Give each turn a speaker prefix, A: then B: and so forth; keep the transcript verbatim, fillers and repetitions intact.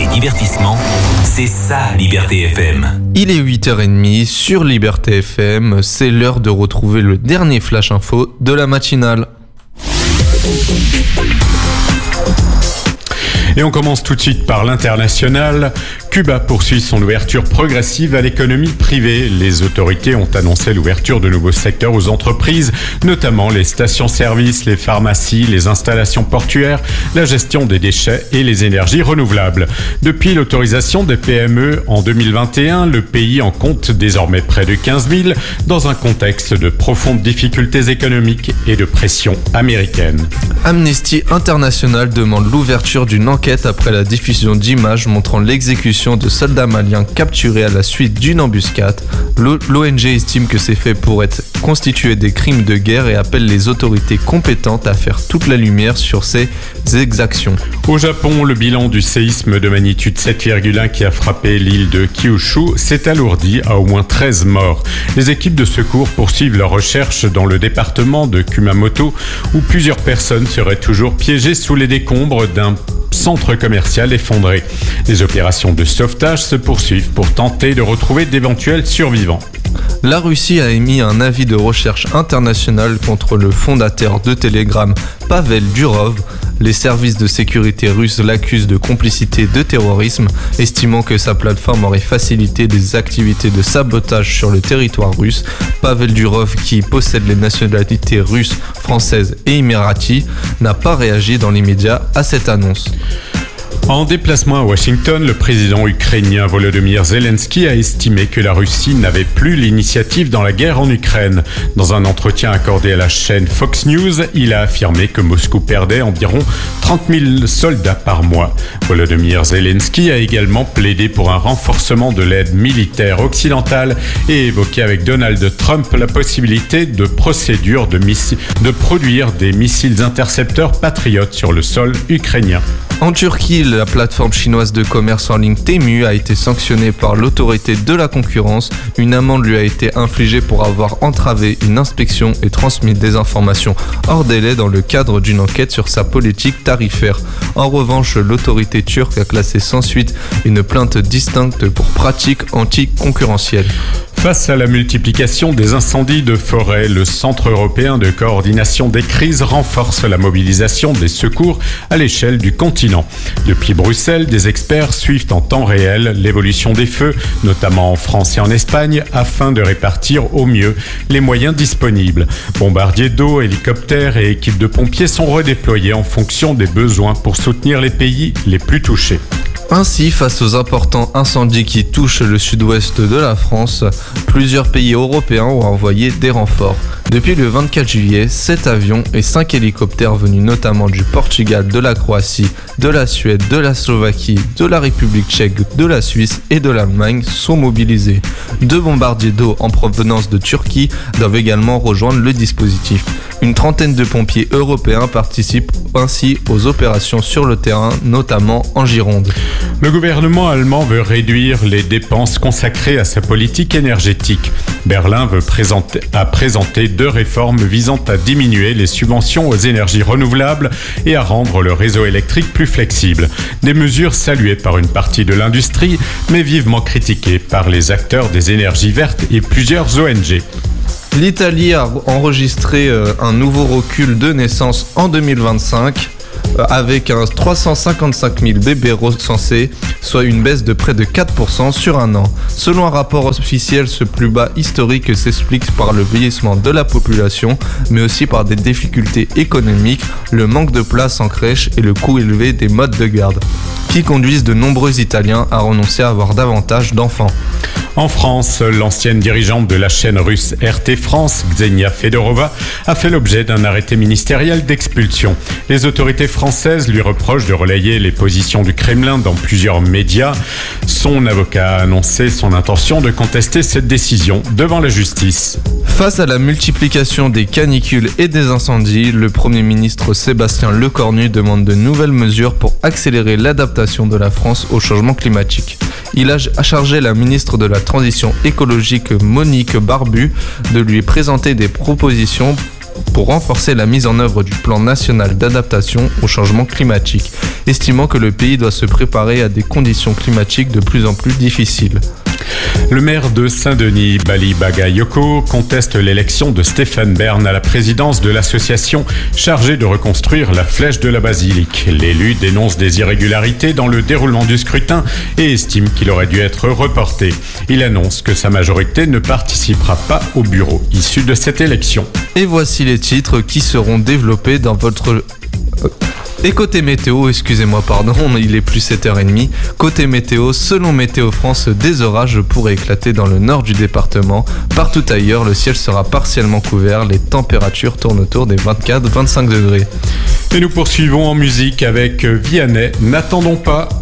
A: divertissement, c'est ça Liberté F M.
B: Il est huit heures trente sur Liberté F M, c'est l'heure de retrouver le dernier Flash Info de la matinale.
C: Et on commence tout de suite par l'international. Cuba poursuit son ouverture progressive à l'économie privée. Les autorités ont annoncé l'ouverture de nouveaux secteurs aux entreprises, notamment les stations-service, les pharmacies, les installations portuaires, la gestion des déchets et les énergies renouvelables. Depuis l'autorisation des P M E en deux mille vingt et un, le pays en compte désormais près de quinze mille, dans un contexte de profondes difficultés économiques et de pression américaine.
B: Amnesty International demande l'ouverture d'une enquête après la diffusion d'images montrant l'exécution de soldats maliens capturés à la suite d'une embuscade. L'O N G estime que ces faits pourraient constituer des crimes de guerre et appelle les autorités compétentes à faire toute la lumière sur ces exactions.
C: Au Japon, le bilan du séisme de magnitude sept virgule un qui a frappé l'île de Kyushu s'est alourdi à au moins treize morts. Les équipes de secours poursuivent leurs recherches dans le département de Kumamoto où plusieurs personnes seraient toujours piégées sous les décombres d'un centre commercial effondré. Les opérations de sauvetage se poursuivent pour tenter de retrouver d'éventuels survivants.
B: La Russie a émis un avis de recherche international contre le fondateur de Telegram, Pavel Durov. Les services de sécurité russes l'accusent de complicité de terrorisme, estimant que sa plateforme aurait facilité des activités de sabotage sur le territoire russe. Pavel Durov, qui possède les nationalités russe, française et émirati, n'a pas réagi dans l'immédiat à cette annonce.
C: En déplacement à Washington, le président ukrainien Volodymyr Zelensky a estimé que la Russie n'avait plus l'initiative dans la guerre en Ukraine. Dans un entretien accordé à la chaîne Fox News, il a affirmé que Moscou perdait environ trente mille soldats par mois. Volodymyr Zelensky a également plaidé pour un renforcement de l'aide militaire occidentale et évoqué avec Donald Trump la possibilité de procédure de, missi- de produire des missiles intercepteurs patriotes sur le sol ukrainien.
B: En Turquie, la plateforme chinoise de commerce en ligne Temu a été sanctionnée par l'autorité de la concurrence. Une amende lui a été infligée pour avoir entravé une inspection et transmis des informations hors délai dans le cadre d'une enquête sur sa politique tarifaire. En revanche, l'autorité turque a classé sans suite une plainte distincte pour pratique anticoncurrentielle.
C: Face à la multiplication des incendies de forêt, le Centre européen de coordination des crises renforce la mobilisation des secours à l'échelle du continent. Depuis Bruxelles, des experts suivent en temps réel l'évolution des feux, notamment en France et en Espagne, afin de répartir au mieux les moyens disponibles. Bombardiers d'eau, hélicoptères et équipes de pompiers sont redéployés en fonction des besoins pour soutenir les pays les plus touchés.
B: Ainsi, face aux importants incendies qui touchent le sud-ouest de la France, plusieurs pays européens ont envoyé des renforts. Depuis le vingt-quatre juillet, sept avions et cinq hélicoptères venus notamment du Portugal, de la Croatie, de la Suède, de la Slovaquie, de la République tchèque, de la Suisse et de l'Allemagne sont mobilisés. Deux bombardiers d'eau en provenance de Turquie doivent également rejoindre le dispositif. Une trentaine de pompiers européens participent ainsi aux opérations sur le terrain, notamment en Gironde.
C: Le gouvernement allemand veut réduire les dépenses consacrées à sa politique énergétique. Berlin veut présenter, a présenté deux réformes visant à diminuer les subventions aux énergies renouvelables et à rendre le réseau électrique plus flexible. Des mesures saluées par une partie de l'industrie, mais vivement critiquées par les acteurs des énergies vertes et plusieurs O N G.
B: L'Italie a enregistré un nouveau recul de naissance en deux mille vingt-cinq avec un trois cent cinquante-cinq mille bébés recensés, soit une baisse de près de quatre pour cent sur un an. Selon un rapport officiel, ce plus bas historique s'explique par le vieillissement de la population, mais aussi par des difficultés économiques, le manque de place en crèche et le coût élevé des modes de garde, qui conduisent de nombreux Italiens à renoncer à avoir davantage d'enfants.
C: En France, l'ancienne dirigeante de la chaîne russe R T France, Ksenia Fedorova, a fait l'objet d'un arrêté ministériel d'expulsion. Les autorités françaises lui reprochent de relayer les positions du Kremlin dans plusieurs médias. Son avocat a annoncé son intention de contester cette décision devant la justice.
B: Face à la multiplication des canicules et des incendies, le Premier ministre Sébastien Lecornu demande de nouvelles mesures pour accélérer l'adaptation de la France au changement climatique. Il a chargé la ministre de la Transition écologique Monique Barbu de lui présenter des propositions pour renforcer la mise en œuvre du plan national d'adaptation au changement climatique, estimant que le pays doit se préparer à des conditions climatiques de plus en plus difficiles.
C: Le maire de Saint-Denis, Bali Bagayoko, conteste l'élection de Stéphane Bern à la présidence de l'association chargée de reconstruire la flèche de la basilique. L'élu dénonce des irrégularités dans le déroulement du scrutin et estime qu'il aurait dû être reporté. Il annonce que sa majorité ne participera pas au bureau issu de cette élection.
B: Et voici les titres qui seront développés dans votre... Et côté météo, excusez-moi, pardon, il est plus sept heures trente. Côté météo, selon Météo France, des orages pourraient éclater dans le nord du département. Partout ailleurs, le ciel sera partiellement couvert. Les températures tournent autour des vingt-quatre à vingt-cinq degrés.
C: Et nous poursuivons en musique avec Vianney. N'attendons pas